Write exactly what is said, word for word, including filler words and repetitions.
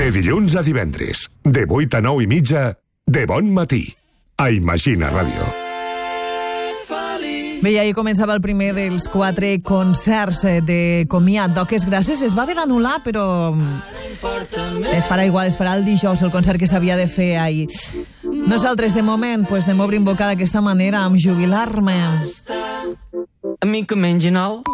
De dilluns a divendres, de vuit a nou i mitja, de bon matí, a Imagina Ràdio. Bé, i ahir començava el primer dels quatre concerts de comiat d'Oques Grasses. Es va haver d'anul·lar, però es farà igual, es farà el dijous, el concert que s'havia de fer ahir. Nosaltres, de moment, pues, anem obrint boca d'aquesta manera, amb Jubilar-me. A mi que mengin alt.